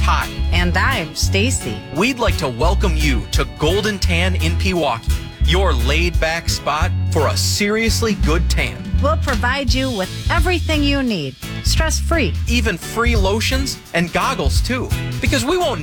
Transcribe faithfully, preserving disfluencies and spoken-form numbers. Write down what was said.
Hi. And I'm Stacy. We'd like to welcome you to Golden Tan in Pewaukee, your laid-back spot for a seriously good tan. We'll provide you with everything you need, stress-free. Even free lotions and goggles, too. Because we won't